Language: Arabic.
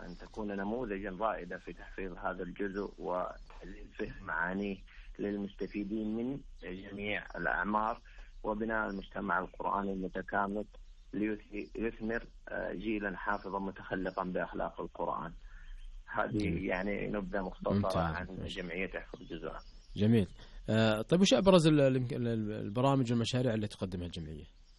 أن تكون نموذجا رائدا في تحفيظ هذا الجزء وتحليل فهم معانيه للمستفيدين من جميع الأعمار، وبناء المجتمع القرآني المتكامل ليثمر جيلا حافظا متخلقا بأخلاق القرآن. هذه يعني نبذة مختصرة عن جمعية احفظ جزء. جميل. طيب وش أبرز البرامج والمشاريع اللي تقدمها الجمعية؟